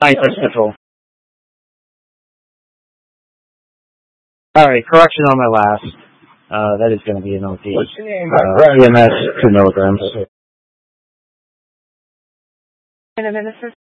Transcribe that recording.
nitrous control. Alright, correction on my last. That is going to be an OD. What's your name? EMS 2 milligrams. In a minute,